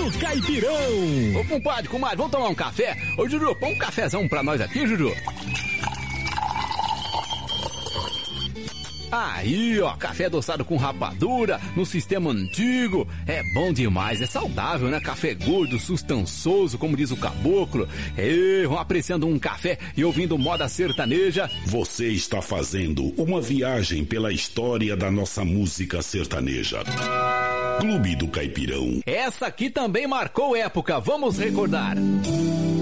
do Caipirão. Ô, compadre, vamos tomar um café? Ô, Juju, põe um cafezão pra nós aqui, Juju. Aí, ó, café adoçado com rapadura, no sistema antigo. É bom demais, é saudável, né? Café gordo, sustançoso, como diz o caboclo. Vão apreciando um café e ouvindo moda sertaneja. Você está fazendo uma viagem pela história da nossa música sertaneja. Clube do Caipirão. Essa aqui também marcou época, vamos recordar.